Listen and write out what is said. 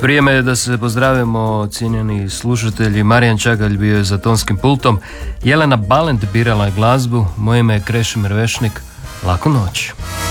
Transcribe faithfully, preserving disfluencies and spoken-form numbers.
Vrijeme je da se pozdravimo, cijenjeni slušatelji. Marijan Čagalj bio je za tonskim pultom, Jelena Balent birala je glazbu, moje ime je Krešimir Vešnik. Laku noć.